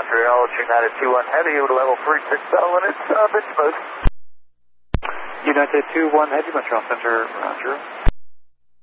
Montreal, United 2-1 Heavy with a level 36 and it's been smooth. United 2-1 Heavy, Montreal Center, Roger.